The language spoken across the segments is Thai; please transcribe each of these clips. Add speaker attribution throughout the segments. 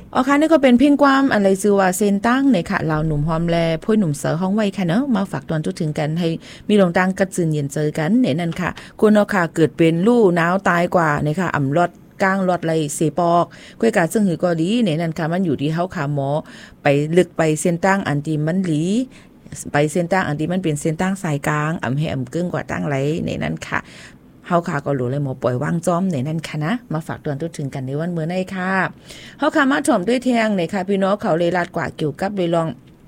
Speaker 1: อ๋อค่ะนี่ก็เป็นเพ่งความอะไรชื่อว่าเซนตั้งในค่ะเราหนุ่มหอมแลพ่อยหนุ่มเสือห้องไว้ค่ะเนาะมาฝากตอนทุกถึงกันให้มีลงตังกระจืนเย็นเจอกันในนั้นค่ะคุณเนาะค่ะเกิดเป็นลู่หนาวตายกว่าในค่ะอ่ำรอดกลางรอดไรเสปอกก้วยกาซึ่งหือก็ดีในนั้นค่ะมันอยู่ที่เฮาค่ะหมอไปลึกไปเส้นตั้งอันที่มันหลีไปเส้นตั้งอันที่มันเป็นเส้นตั้งสายกลางอ่ำให้อ่ำกึ่งกว่าตั้งไรในนั้นค่ะเฮาค่ะก็รู้เลยหมอปล่อยวางจอมในนั้นค่ะนะมาฝากตอนทุกถึงกันในวันมื้อในค่ะเฮาค่ะมาถ่อมด้วยแทงในค่ะพี่น้องเขาเลยลาดกว่าเกี่ยวกับเลยลอง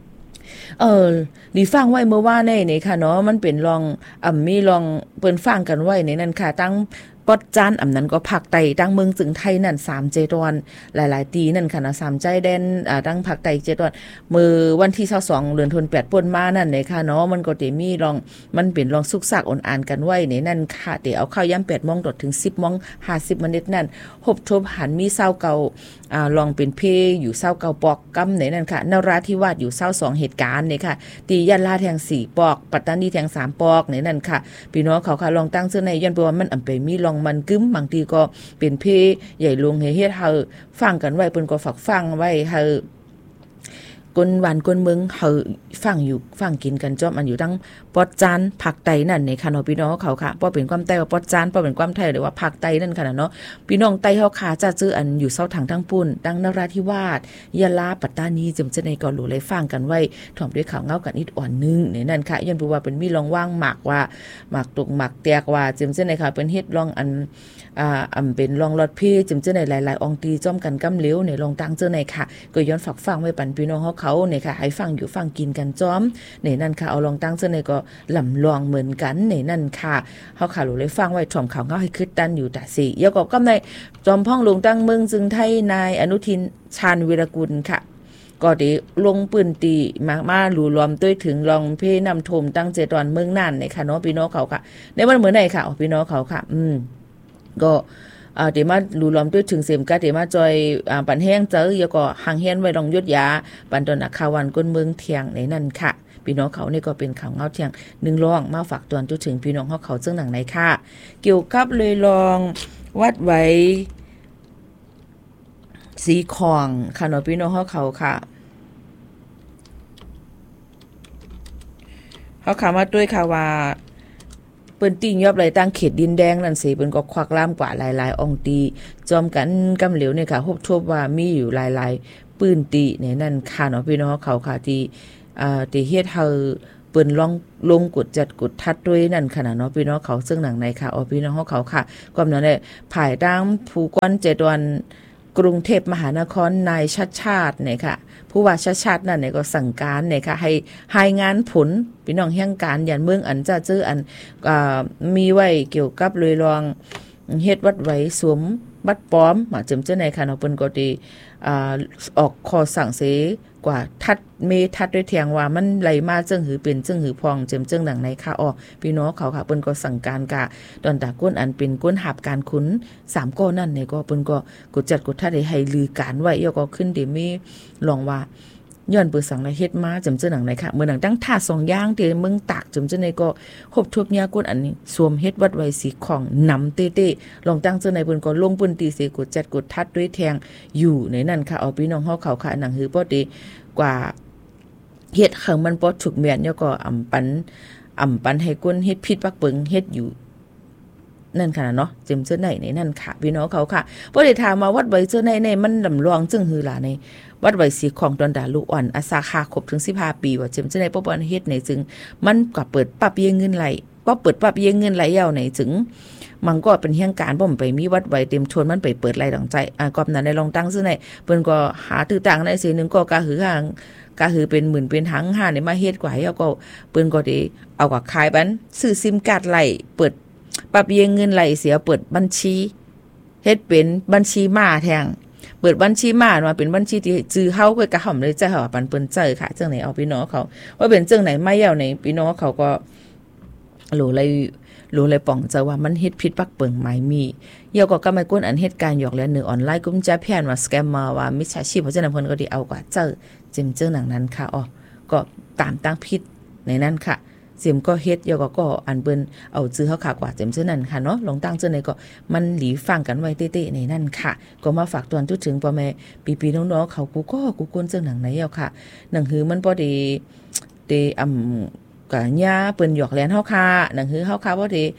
Speaker 1: ดีฟังไว้เมื่อว่าในค่ะเนาะมันเป็นลองมีลองเปิ้นฟังกันไว้ในนั้นค่ะตั้งปอดจานนั้นก็ภาคใต้ตั้งเมืองจึงไทยนั่น3เจดอนหลายๆตีนั่นค่ะนะ3ใจแดนตั้งภาคใต้เจดอนมื้อวันที่22เดือนธันวาคมป่นมานั่นเลยค่ะเนาะมันก็สิมีลองมันเป็นลองสุกซากอ่อนอ่านกันไว้ในนั้นค่ะเดี๋ยวเอาเข้าย่ำ 8:00 นถึง 10:50 นนั่นหบทบหันมีเศร้าเก่าลองเป็นเพอยู่เศร้าเก่าปอกกำในนั่นค่ะนราธิวาสอยู่เศร้า2เหตุการณ์เนี่ยค่ะตียะลาแทง4ปอกปัตตานีแทง3ปอกในนั่นค่ะพี่น้องเขาค่ะลองตั้งชื่อในย้อนเพราะว่ามันอำไปมีลองมันกึ้มบางทีก็เป็นเพใหญ่ลงเฮ็ดเฮาฟังกันไว้เพิ่นก็ฝากฟังไว้เฮาก้นหวานก้นเมืองเฮาฟังอยู่ฟังกินกันจอมอันอยู่ทั้งปอดจานผักไตนั่นในค่ะเนาะพี่น้องเขาค่ะบ่เป็นความไตว่าปอดจานบ่เป็นความไทยหรือว่าผักไตนั่นค่ะเนาะพี่น้องไตเฮาค่ะจะซื้ออันอยู่เซาถังทั้งปุ่นดังนราธิวาสยะลาปัตตานีจำจะในก็รู้เลยฟังกันไว้ถ่อมด้วยข่าวเงากันนิดอ่อนนึงในนั่นค่ะย้อนผู้ว่าเป็นมีรองว่างหมากว่าหมากตกหมากแตกว่าจำจะในค่ะเป็นเฮ็ดรองอันเป็นรองรถพี่จำเจอในหลายๆองตีจ้อมกันกำเหลวในลองตังเจอในค่ะก็ย้อนฝากฟังไว้ปันพี่น้องเขาเนี่ยค่ะให้ฟังอยู่ฟังกินกันจ้อมในนั่นค่ะเอาลองตังเจอในก็ลำลองเหมือนกันในนั่นค่ะเขาค่ะรู้เลยฟังไว้ถ่อมข่าวเงาให้คึดดันอยู่แต่สิยกก็ในจอมพ่องลงตั้งเมืองจึงไทยนายอนุทินชาญวีรกุลค่ะก็ได้ลงปืนตีมาหลู่รวมด้วยถึงรองเพนำโทมตั้งเจตอนเมืองนั่นในค่ะเนาะพี่น้องเขาค่ะในวันเหมือนไหนค่ะพี่น้องเขาค่ะก็เดี๋ยวมาหลู่ล้อมด้วยถึงเสียมกะเดี๋ยวมาจอยปันแห้งเจอแล้วก็หางเฮียนไว้รองยศยาปันตอนนักข่าววันก้นเมืองเทียงในนั่นค่ะพี่น้องเขานี่ก็เป็นข่าวเงาเทียง1ร่องมาฝากตอนจนถึงพี่น้องเขาซึ่งหนังไหนค่ะเกี่ยวกับเลยลองวัดไว้สีของค่ะเนาะพี่น้องเขาค่ะเขาข่าวมาด้วยค่ะว่าเปิ้นติ้งยอบไหลตั้งเขตดินแดงนั่นสิเปิ้นก็ควักล่ามกว่าหลายๆองตีจอมกันกำเหลวเนี่ยค่ะพบทบว่ามีอยู่หลายๆปืนตีเนี่ยนั่นค่ะเนาะพี่น้องเขาค่ะที่เฮ็ดเฮาเปิ้นลงกดจัดกดทัดด้วยนั่นขนาดเนาะพี่น้องเขาซึ่งหนังในค่ะพี่น้องเขาค่ะความนั้นเนี่ยภายตามผู้กวน7วันกรุงเทพมหานครนายชัดชาติเนี่ยค่ะผู้ว่าชัดชาตินั่นเนี่ยก็สั่งการเนี่ยค่ะให้รายงานผลพี่น้องแห่งการยันเมืองอันจะเจออันมีไว้เกี่ยวกับเลยลองเฮ็ดวัดไว้สวมบัตรปลอมมาจำเจ้าในค่ะเนาะเปิ้นก็ได้ออกข้อสั่งเสกว่าทัดเมทัดด้วยเทียงว่ามันไหลมาจึงหือเป็นจึงหือพองเจิมจึงดังในค่ะพี่น้องเขาค่ะเปิ้นก็สั่งการกะตอนตาก้นอันเป็นก้นหับการขุน3ก้อนั่นเนี่ยก็เปิ้นก็กดจัดกดทัดให้ลือการไว้แล้วก็ขึ้นได้มีลองว่าย้อนเปิดสังละเฮ็ดมาจำเจ้าหนังไหนค่ะเมื่อหนังตั้งท่า2อย่างที่เมืองตากจำเจ้าในก็ครบทุบยาก้นอันนี้สวมเฮ็ดวัดไว้สีของนำเต้ๆลองตั้งเจ้าในเพิ่นก็ลงปืนตีเสกดจัดกดทัดด้วยแทงอยู่ในนั่นค่ะพี่น้องเขาค่ะหนังหือบ่ได้กว่าเฮ็ดขังมันบ่ถูกแม่นแล้วก็อำปันให้ก้นเฮ็ดผิดปักเปิงเฮ็ดอยู่นั่นค่ะเนาะเจิมเจ้าในนั่นค่ะพี่น้องเขาค่ะบ่ได้ถามมาวัดไว้เจ้าในมันลำลองจึงหือล่ะในวัดไว้สีของดอนดาลูกอ่อนอาสาคาครบถึง15ปีว่าเจิมเจ้าในบ่บ่เฮ็ดในจึงมันก็เปิดปรับเยเงินไหลบ่เปิดปรับเยเงินไหลยาวในจึงมันก็เป็นเฮียงการบ่ไปมีวัดไว้เต็มชนมันไปเปิดไหลดังใจกอบนั้นได้ลองตั้งซื่อในเพิ่นก็หาตื้อต่างในสินึงก็กะหือหางก็คือเป็นหมื่นเป็นหังหาเนี่ยมาเฮ็ดกว่าแล้วก็เปิ้นก็ได้เอากับขายบันซื้อซิมการ์ดไหลเปิดปรับเงินไหลเสียเปิดบัญชีเฮ็ดเป็นบัญชีม้าแทงเปิดบัญชีม้ามาเป็นบัญชีที่จื้อเฮาก็กะห่อมเลยจ้ะเฮาปันเปิ้นเจอค่ะจังไหนเอาพี่น้องเขาว่าเป็นจังไหนไม่ยาวในพี่น้องเขาก็รู้เลยป่องจะว่ามันเฮ็ดผิดปักเปิงหมายมีเกี่ยวกับกำไมก้นอันเหตุการณ์หยอกแล้ว1ออนไลน์กุมจะแพนว่าสแกมมาว่ามิจฉาชีพเพราะฉะนั้นเพิ่นก็ได้เอากว่าเจอจิมเจอหนังนั้นค่ะก็ตามตั้งผิดในนั้นค่ะเสียมก็เฮ็ดยก็อันเปิ้นเอาจื้อเฮาค่ะกว่าเจมซื่อนั่นค่ะเนาะลงตั้งเจ้าไหนก็มันหลีฟังกันไว้เต้ๆในนั่นค่ะก็มาฝากตอนทุกถึงพ่อแม่ปีๆน้องๆเขากูกวนเจ้าหนังไหนเอาค่ะหนังหือมันบ่ได้กะย่าเปิ้นหยอกแลนเฮาค่ะหนังหือเฮาค่ะบ่ได้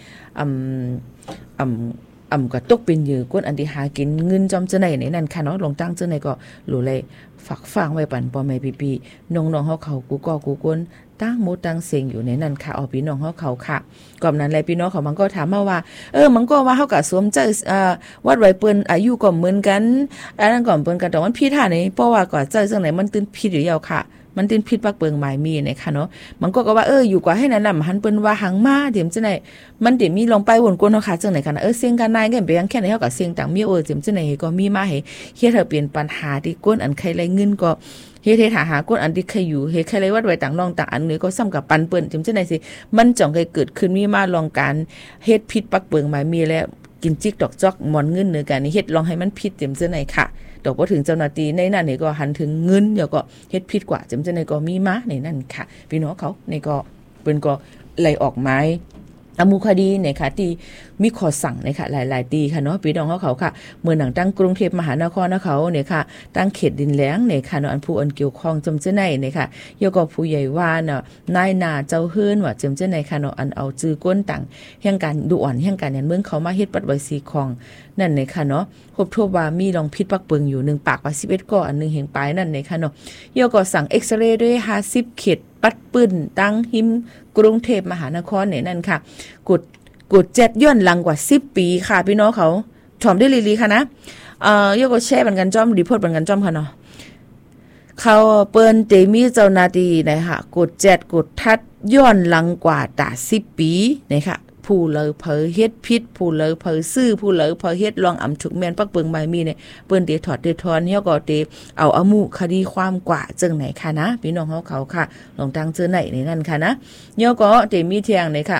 Speaker 1: ก็ตกเป็นเหยื่อกวนอันที่หากินเงินจอมเจ้าไหนในนั่นค่ะเนาะลงตั้งเจ้าไหนก็รู้เลยฝากฟังไว้ปันพ่อแม่ปีๆน้องๆเฮาเขากูกวนตั้งหมดตั้งเสียงอยู่ในนั้นค่ะเอาพี่น้องเฮาเขาค่ะก่อนนั้นแลพี่น้องเขามันก็ถามมาว่ามันก็ว่าเฮาก็สวมใจวัดไว้เปิ้นอายุก็เหมือนกันอันนั้นก็เปิ้นกันแต่มันผิดท่าไหนเพราะว่าก็ใจจังไหนมันตื่นผิดอยู่ยาวค่ะมันตื่นผิดปักเปิงหมายมีนะคะเนาะมันก็ว่าอยู่กว่าให้นั่นน่ะหันเปิ้นว่าหังมาเดี๋ยวจังไหนมันเดี๋ยวมีลงไปวนกวนเนาะค่ะจังไหนค่ะเสียงกันนายกันไปยังแค่ไหนเฮาก็เสียงต่างมีเดี๋ยวจังไหนก็มีมาให้เฮ็ดให้เปลี่ยนปัญหาที่ก้นอันใครไรเงินก็เฮ็ดหาก้นอันที่ใครอยู่เฮ็ดใครไรวัดไว้ต่างน้องต่างอันนี้ก็ซ้ำกับปันเปิ้นจังไหนสิมันจ่องเคยเกิดขึ้นมีมาลองการเฮ็ดผิดปักเปิงหมายมีแล้วกินจิกดอกจอกมอนเงินเนื้อกันนี่เฮ็ดลองให้มันผิดจังไหนค่ะดอกบ่ถึงเจ้าหน้าที่ในนั้นนี่ก็หันถึงเงินเดี๋ยวก็เฮ็ดผิดกว่าจังก็มีมาในนั้นค่ะพี่น้องเขานี่ก็เปิ้นก็ไล่ออกไม้อมูคดีเนี่ยค่ะที่มีข้อสั่งเนี่ยค่ะหลายๆตีค่ะเนาะพี่น้องเขาค่ะเมื่อหนังตั้งกรุงเทพมหานครนะเขาเนี่ยค่ะตั้งเขตดินแหลงเนี่ยค่ะเนาะอันผู้อันเกี่ยวข้องจำเจ้าไหนเนี่ยค่ะยกผู้ใหญ่ว่าเนาะนายนาเจ้าเฮือนว่าจำเจ้าไหนค่ะเนาะอันเอาจื้อก้นต่างแห่งการด่วนแห่งการยันเมืองเขามาเฮ็ดปัดไว้สีคองนั่นเนี่ยค่ะเนาะพบทั่วว่ามีลองพิษปักเปิงอยู่1ปากว่า11ก่ออันนึงแห่งปลายนั่นเนี่ยค่ะเนาะยกสั่งเอ็กซเรย์ด้วย50เขตปัดปื้นตั้งหิมกรุงเทพมหานครเนี่ยนั่นค่ะกด7ย้อนหลังกว่า10ปีค่ะพี่น้องเขาถ่อมได้ลีๆค่ะนะยกแชร์บันกันจ้อมรีพอร์ตบันกันจ้อมค่ะเนาะเขาเปิ้นเตมีเจ้าหน้าที่นะคะกด7กดทัดย้อนหลังกว่าตา10ปีนะคะผู้เลยเผยเฮ็ดพิษผู้เลยเผยซื่อผู้เลยเผยเฮ็ดลองอำถูกแม่นปักเปิงใบมีเนี่ยเปิ้นเตถอดทอนเฮาก็เตเอาอมุคดีความกว่าจังไหนค่ะนะพี่น้องเขาค่ะลองตั้งเจอไหนในนั้นค่ะนะเฮาก็เตมีเที่ยงนี่ค่ะ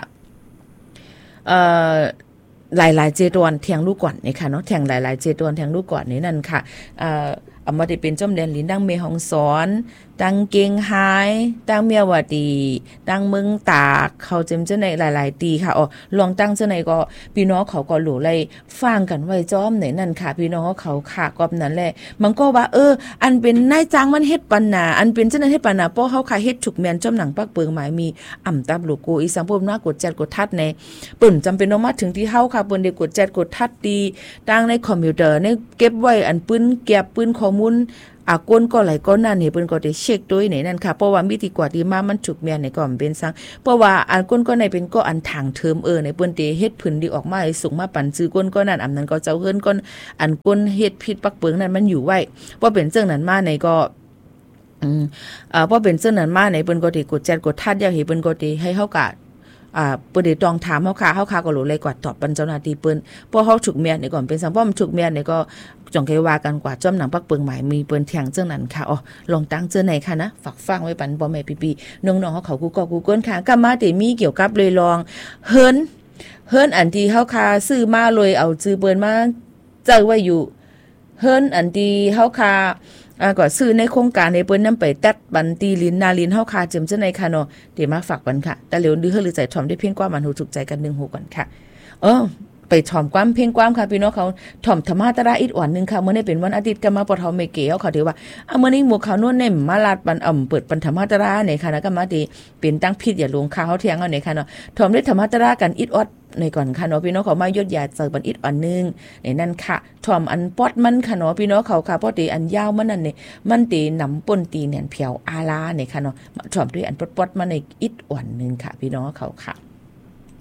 Speaker 1: หลายๆเจดวนเทียงลูกก่อนนี่ค่ะเนาะแทงหลายๆเจดวนแทงลูกก่อนนี่นั่นค่ะเอามาได้เป็นจอมแดนลินดังเมฮองสอนดังเกงไฮดังเมียวดีดังเมืองตากเขาเจมเจ้าในหลายๆตีค่ะลองตั้งเจ้าในก็พี่น้องเขาก็หลู่เลยฟังกันไว้จอมไหนนั่นค่ะพี่น้องเขาค่ะกอบนั้นแหละมันก็ว่าอันเป็นนายจ้างมันเฮ็ดปัญหาอันเป็นเจ้าหน้าที่ปัญหาเพราะเขาค่ะเฮ็ดถูกแม่นจอมหนังปักเปิงหมายมีอ่ำตับโลโก้อีสังพวกน่ากดจัดกดทัดในเปิ้นจำเป็นต้องมาถึงที่เฮาค่ะเปิ้นได้กดจัดกดทัดดีตั้งในคอมพิวเตอร์ในเก็บไว้อันปืนเก็บปืนข้อมูลก้นก็ไหลก็นั่นนี่เปิ้นก็ได้เช็คด้วยไหนนั่นค่ะเพราะว่ามีที่กว่าที่มามันฉุกแม่นในก็มันเป็นซังเพราะว่าอันก้นก็ในเป็นก็อันทางเทอมในเปิ้นเตเฮ็ดผึ่นดีออกมาให้สุกมาปั่นซื้อก้นก็นั่นนั้นก็เจ้าเฮือนก้นอันก้นเฮ็ดผิดปักเปิงนั่นมันอยู่ไว้ว่าเป็นเจ้านั้นมาในก็เพราะเป็นเจ้านั้นมาในเปิ้นก็ได้กดแจ้งกดทัดยาให้เปิ้นก็ได้ให้เฮากะเปิ้นได้ต้องถามเฮาค่ะก็รู้เลยกว่าตอบปันเจ้าหน้าที่เปิ้นเพราะเฮาฉุกแม่นนี่ก่อนเป็นซังเพราะมันฉุกแม่นนี่ก็จ่องไกว่ากันกว่าจ้อมหนังปักเปิงหมายมีเปิ้นแทงเจ้านั้นค่ะลองตั้งเจ้าไหนค่ะนะฝากฟังไว้ปันบ่แม่พี่ๆน้องๆเขากูก้นค่ะก็มาแต่มีเกี่ยวกับเลยลองเฮิรนอันที่เฮาค่ะซื้อมาเลยเอาจื้อเปิ้นมาเจอไว้อยู่เฮิรนอันที่เฮาค่ะก็ซื้อในโครงการให้เปิ้นนำไปตัดบันตีลินนาลินเฮาค่ะเจิมเจ้าไหนค่ะเนาะเดี๋ยวมาฝากปันค่ะแต่เหลียวดื้อหรือใจถ่อมได้เพียงกว่ามันหูถูกใจกัน1หูก่อนค่ะไปถ่อมความเพ่งความค่ะพี่น้องเขาถ่อมธรรมะตระอีกวันนึงค่ะเมื่อนี้เป็นวันอาทิตย์ก็มาปทเมเกลเขาถือว่าเมื่อนี้หมู่เขาโน่นเนี่ยมาลาดปันเปิดปันธรรมะตระเนี่ยค่ะนะก็มาดีเป็นตั้งผิดอย่าลงค่ะเฮาเที่ยงเอาเนี่ยค่ะเนาะถ่อมด้วยธรรมะตระกันอีกอดในก่อนค่ะเนาะพี่น้องเขามายดยาเจอบันอีกอันนึงในนั่นค่ะถ่อมอันปอดมันค่ะเนาะพี่น้องเขาค่ะปอตีอันยาวมันนั่นเนี่ยมันตีหนำป่นตีเนี่ยเพียวอาลาเนี่ยค่ะเนาะถ่อมด้วยอันปอดมันในอีกอันนึงค่ะพี่น้องเขาค่ะ